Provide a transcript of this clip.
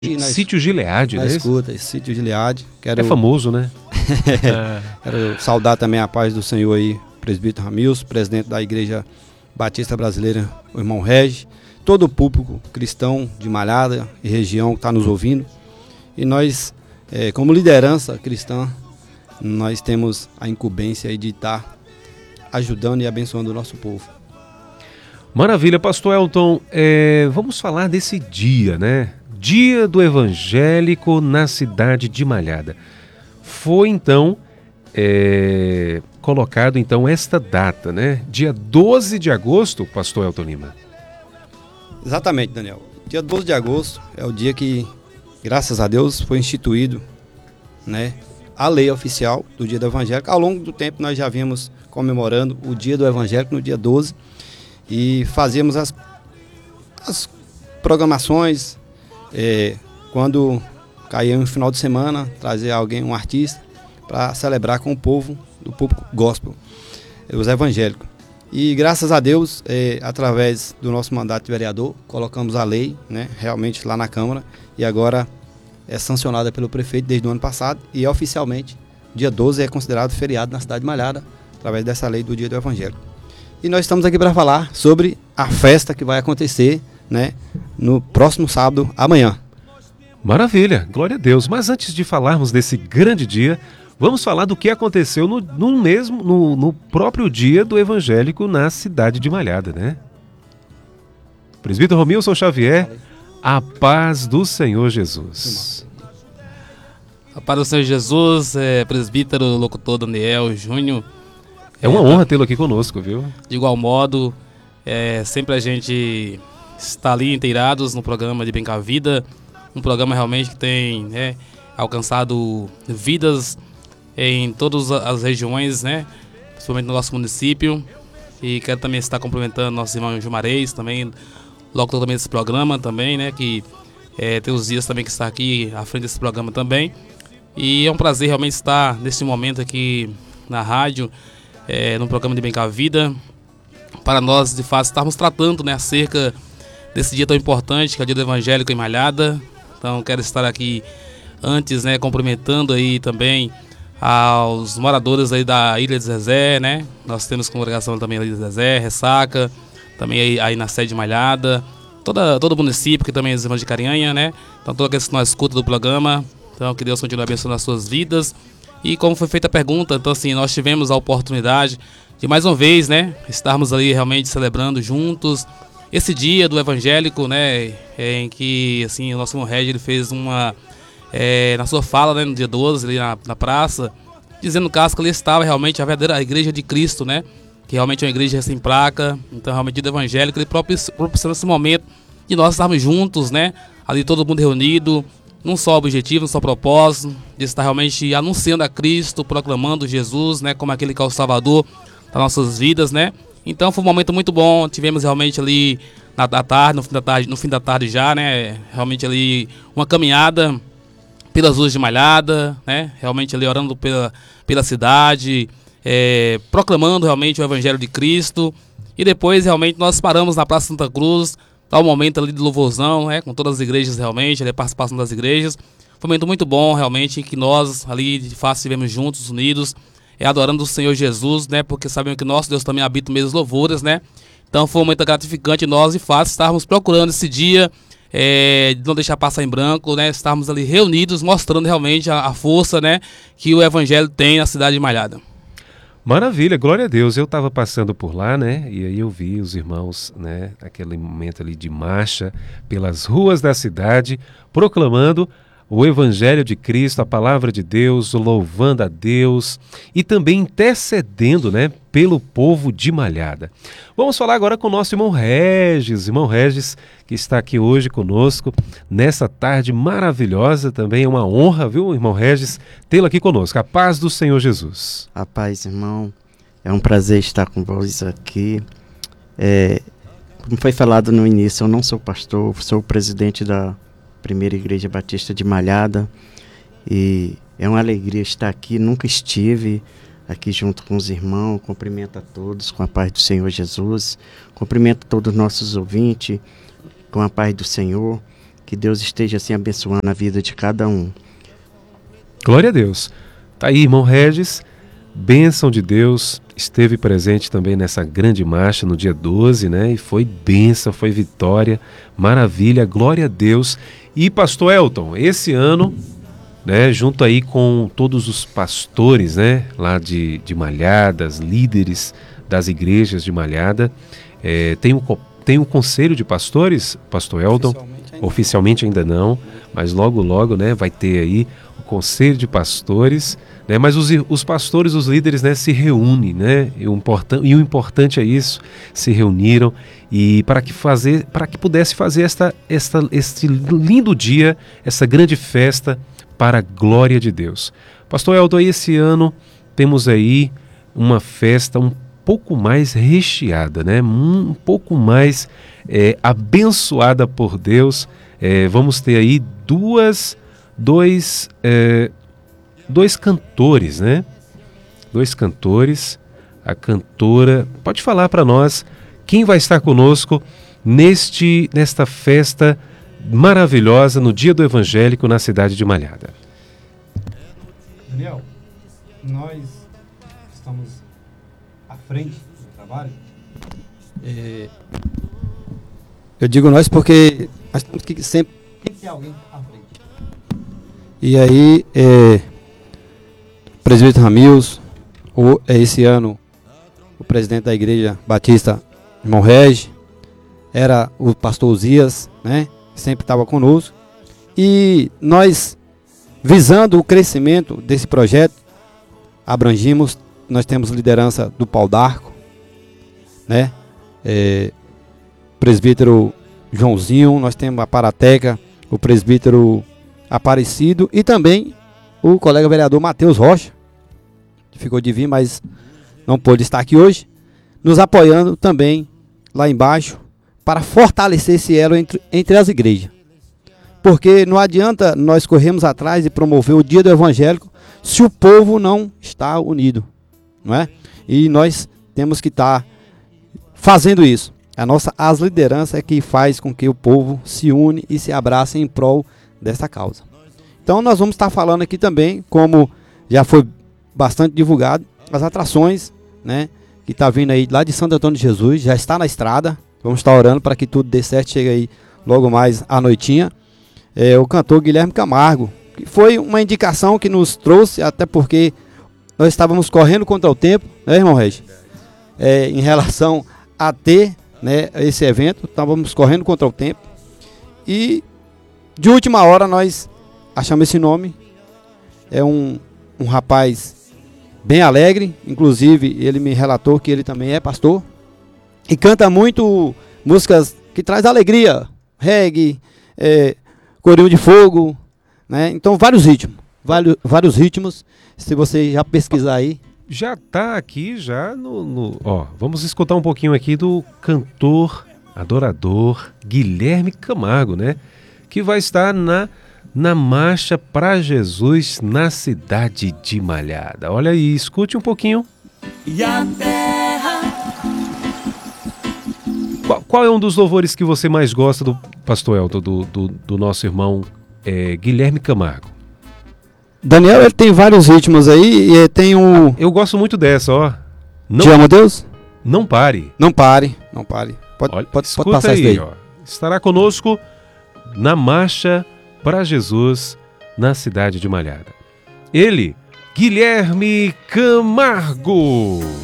Sítio Gileade, na né? escuta, Sítio Gileade. É famoso, né? Quero saudar também a paz do Senhor aí, presbítero Ramilson, presidente da Igreja Batista Brasileira, o irmão Regi, todo o público cristão de Malhada e região que está nos ouvindo. E nós, como liderança cristã, nós temos a incumbência aí de estar ajudando e abençoando o nosso povo. Maravilha, pastor Elton, vamos falar desse dia, né? Dia do Evangélico na cidade de Malhada. Foi então colocado então esta data, né? Dia 12 de agosto, pastor Elton Lima. Exatamente, Daniel. Dia 12 de agosto é o dia que, graças a Deus, foi instituído, né, a lei oficial do Dia do Evangélico. Ao longo do tempo nós já vínhamos comemorando o Dia do Evangélico no dia 12 e fazíamos as programações, quando caía um final de semana, trazer alguém, um artista, para celebrar com o povo, do público gospel, os evangélicos. E graças a Deus, através do nosso mandato de vereador, colocamos a lei, né, realmente lá na Câmara, e agora é sancionada pelo prefeito desde o ano passado, e oficialmente, dia 12 é considerado feriado na cidade de Malhada, através dessa lei do Dia do Evangélico. E nós estamos aqui para falar sobre a festa que vai acontecer, né, no próximo sábado, amanhã. Maravilha, glória a Deus. Mas antes de falarmos desse grande dia, vamos falar do que aconteceu no próprio dia do evangélico na cidade de Malhada, né? Presbítero Romilson Xavier, a paz do Senhor Jesus. A paz do Senhor Jesus, presbítero, locutor Daniel Júnior. É uma honra tê-lo aqui conosco, viu? De igual modo, sempre a gente está ali inteirados no programa de Bem com a Vida, um programa realmente que tem alcançado vidas em todas as regiões, né? Principalmente no nosso município. E quero também estar cumprimentando nosso irmão Jumarez, também, locutor também desse programa também, né? Que tem os dias também que está aqui à frente desse programa também. E é um prazer realmente estar nesse momento aqui na rádio, no programa de Bem com a Vida, para nós de fato estarmos tratando, né, acerca desse dia tão importante que é o Dia do Evangélico em Malhada. Então quero estar aqui antes, né, cumprimentando aí também aos moradores aí da Ilha de Zezé, né? Nós temos congregação também da Ilha de Zezé, Ressaca, também aí na sede de Malhada, todo o município, que também é os irmãos de Carinhanha, né? Então todos aqueles que nós escutam do programa, então que Deus continue abençoando as suas vidas. E como foi feita a pergunta, então assim, nós tivemos a oportunidade de mais uma vez, né, estarmos ali realmente celebrando juntos esse dia do evangélico, né, em que assim o nosso irmão Regi, ele fez uma na sua fala, né, no dia 12 ali na praça, dizendo no caso que ali estava realmente a verdadeira igreja de Cristo, né, que realmente é uma igreja sem placa. Então realmente o dia do evangélico ele proporciona esse momento de nós estarmos juntos, né, ali todo mundo reunido, num só objetivo, num só propósito, de estar realmente anunciando a Cristo, proclamando Jesus, né, como aquele que é o Salvador das nossas vidas, né. Então foi um momento muito bom. Tivemos realmente ali no fim da tarde já, né, realmente ali uma caminhada pelas ruas de Malhada, né, realmente ali orando pela cidade, proclamando realmente o Evangelho de Cristo. E depois realmente nós paramos na Praça Santa Cruz, tá um momento ali de louvorzão, com todas as igrejas realmente, a participação das igrejas. Foi um momento muito bom realmente, que nós ali de fato estivemos juntos, unidos, adorando o Senhor Jesus, né, porque sabemos que nosso Deus também habita mesmo louvores, né. Então foi um momento gratificante nós de fato estarmos procurando esse dia, de não deixar passar em branco, né, estarmos ali reunidos, mostrando realmente a força, né, que o Evangelho tem na cidade de Malhada. Maravilha, glória a Deus. Eu estava passando por lá, né, e aí eu vi os irmãos, né, aquele momento ali de marcha pelas ruas da cidade, proclamando o Evangelho de Cristo, a palavra de Deus, louvando a Deus e também intercedendo, né, pelo povo de Malhada. Vamos falar agora com o nosso irmão Regis, que está aqui hoje conosco, nessa tarde maravilhosa. Também é uma honra, viu, irmão Regis, tê-lo aqui conosco. A paz do Senhor Jesus. A paz, irmão. É um prazer estar com vocês aqui. Como foi falado no início, eu não sou pastor, sou o presidente da Primeira Igreja Batista de Malhada, e é uma alegria estar aqui. Nunca estive aqui junto com os irmãos. Cumprimento a todos com a paz do Senhor Jesus, cumprimento todos os nossos ouvintes com a paz do Senhor, Que Deus esteja assim abençoando a vida de cada um. Glória a Deus. Tá aí, irmão Regis, bênção de Deus, esteve presente também nessa grande marcha no dia 12, né? E foi bênção, foi vitória, maravilha, glória a Deus. E pastor Elton, esse ano, né, junto aí com todos os pastores, né, lá de Malhadas, líderes das igrejas de Malhada, tem um conselho de pastores, pastor Elton? Oficialmente ainda não, mas logo logo, né, vai ter aí o conselho de pastores, né, mas os pastores, os líderes, né, se reúnem, né, e o importante é isso, se reuniram e para que pudesse fazer este lindo dia, essa grande festa para a glória de Deus. Pastor Elton, esse ano temos aí uma festa um pouco mais recheada, né? Um pouco mais abençoada por Deus. Vamos ter aí dois cantores, né? Dois cantores. A cantora, pode falar para nós quem vai estar conosco nesta festa maravilhosa no Dia do Evangélico na cidade de Malhada. Daniel, nós estamos à frente do trabalho. Eu digo nós porque nós temos que sempre ter alguém à frente. E aí, o presbítero Ramils, esse ano, o presidente da Igreja Batista, irmão Regi, era o pastor Uzias, né? Sempre estava conosco. E nós, visando o crescimento desse projeto, abrangimos, nós temos liderança do Pau d'Arco, né? Presbítero Joãozinho, nós temos a Parateca, o presbítero Aparecido e também o colega vereador Matheus Rocha, que ficou de vir, mas não pôde estar aqui hoje, nos apoiando também lá embaixo para fortalecer esse elo entre as igrejas. Porque não adianta nós corrermos atrás e promover o Dia do Evangélico se o povo não está unido, não é? E nós temos que estar fazendo isso. As lideranças é que faz com que o povo se une e se abrace em prol dessa causa. Então nós vamos estar falando aqui também, como já foi bastante divulgado, as atrações, né, que está vindo aí lá de Santo Antônio de Jesus, já está na estrada. Vamos estar orando para que tudo dê certo, chegue aí logo mais à noitinha. O cantor Guilherme Camargo, que foi uma indicação que nos trouxe, até porque nós estávamos correndo contra o tempo, né, irmão Regi? Em relação a ter, né, esse evento, estávamos correndo contra o tempo. E de última hora nós achamos esse nome. É um rapaz bem alegre, inclusive ele me relatou que ele também é pastor. E canta muito músicas que traz alegria, reggae, corinho de fogo, né? Então vários ritmos, se você já pesquisar aí. Já está aqui, vamos escutar um pouquinho aqui do cantor, adorador Guilherme Camargo, né? Que vai estar na Marcha para Jesus na cidade de Malhada. Olha aí, escute um pouquinho. E a terra... Qual é um dos louvores que você mais gosta do pastor Elton, do nosso irmão Guilherme Camargo? Daniel, ele tem vários ritmos aí e tem um... Eu gosto muito dessa, ó. Te amo, Deus? Não pare. Não pare, não pare. Pode passar isso aí. Ó. Estará conosco na Marcha para Jesus na cidade de Malhada. Ele, Guilherme Camargo.